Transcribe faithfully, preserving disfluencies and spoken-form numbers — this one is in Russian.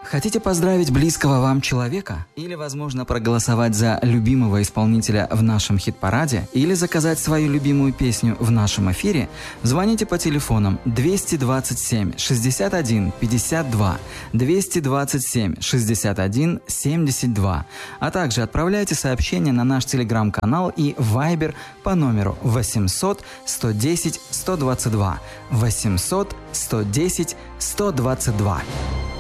Хотите поздравить близкого вам человека? Или, возможно, проголосовать за любимого исполнителя в нашем хит-параде? Или заказать свою любимую песню в нашем эфире? Звоните по телефонам двести двадцать семь шестьдесят один пятьдесят два, двести двадцать семь шестьдесят один семьдесят два, а также отправляйте сообщения на наш телеграм-канал и вайбер по номеру восемьсот сто десять сто двадцать два, восемьсот сто десять сто двадцать два.